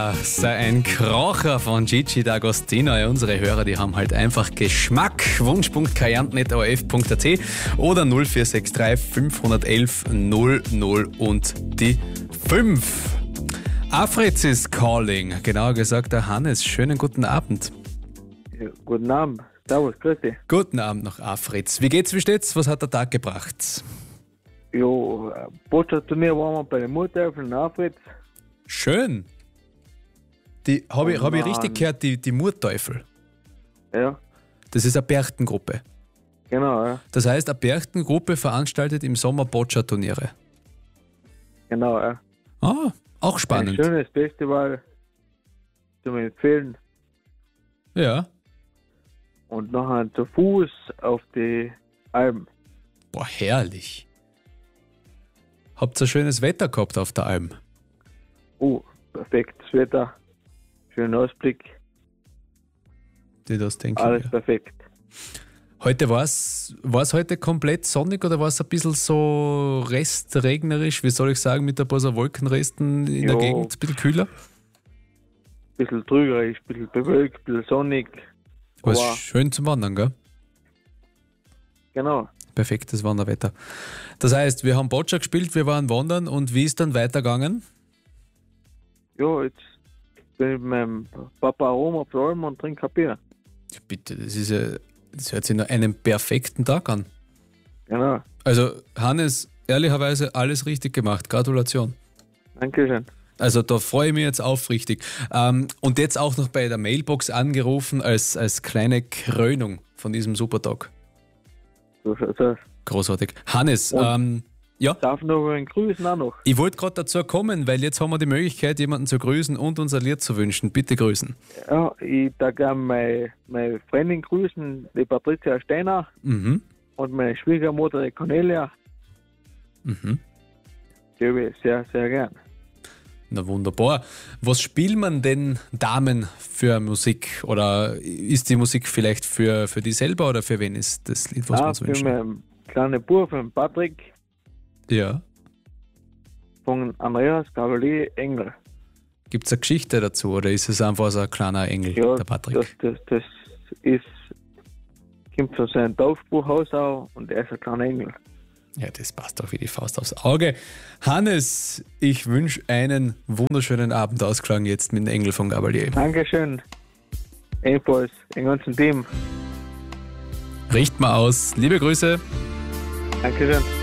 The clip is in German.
so ein Kracher von Gigi D'Agostino. Unsere Hörer, die haben halt einfach Geschmack. Wunsch.kajant.at oder 0463 511 00 und die 5. Afritz is calling, genauer gesagt der Hannes. Schönen guten Abend. Ja, guten Abend. Servus, grüß dich. Guten Abend noch, Afritz. Wie geht's, wie steht's? Was hat der Tag gebracht? Jo, Boccia-Turnier waren wir bei den Murteufeln in Afritz. Schön. Die habe ich richtig gehört, die Murteufel. Ja, Das ist eine Berchtengruppe. genau, ja. Das heißt, eine Berchtengruppe veranstaltet im Sommer Boccia-Turniere. Genau, ja. Ah, auch Ein spannend. schönes Festival zum Empfehlen. Ja. Und nachher zu Fuß auf die Alpen. Boah, herrlich. Habt ihr schönes Wetter gehabt auf der Alm? Perfektes Wetter. Schöner Ausblick. Die das denke Alles ich. perfekt. Heute war es heute komplett sonnig oder war es ein bisschen so restregnerisch, wie soll ich sagen, mit ein paar so Wolkenresten in der Jo. Gegend, ein bisschen kühler? Bisschen trügerisch, bisschen bewölkt, bisschen sonnig. Aber Aber schön zum Wandern, gell? genau. Perfektes Wanderwetter. Das heißt, wir haben Boccia gespielt, wir waren wandern und wie ist dann weitergegangen? Ja, jetzt bin ich mit meinem Papa rum auf der Alm und trinke ein Bier. Ja, bitte, das hört sich nach einem perfekten Tag an. Genau. Also Hannes, ehrlicherweise alles richtig gemacht. Gratulation. Dankeschön. Also da freue ich mich jetzt aufrichtig. Und jetzt auch noch bei der Mailbox angerufen als kleine Krönung von diesem Supertag. So schaut's aus. Großartig. Hannes, ja, Darf noch einen Grüßen auch noch. ich wollte gerade dazu kommen, weil jetzt haben wir die Möglichkeit, jemanden zu grüßen und uns ein Lied zu wünschen. Bitte grüßen. Ja, ich darf gerne meine Freundin grüßen, die Patricia Steiner Mhm. und meine Schwiegermutter, die Cornelia. Mhm. Die habe ich sehr, sehr gern. Na wunderbar. Was spielt man denn Damen für Musik? Oder ist die Musik vielleicht für die selber oder für wen ist das Lied, was wir uns Für wünschen? meinen kleinen Bub, von Patrick, Ja. von Andreas Cavalier Engel. Gibt es eine Geschichte dazu oder ist es einfach so ein kleiner Engel, Ja, der Patrick? das ist, kommt von seinem Dorfbuchhaus auch und er ist ein kleiner Engel. Ja, das passt doch wie die Faust aufs Auge. Hannes, ich wünsche einen wunderschönen Abend ausgeschlagen jetzt mit dem Engel von Gabalier. Dankeschön. Ebenfalls, im ganzen Team. Richt mal aus. Liebe Grüße. Dankeschön.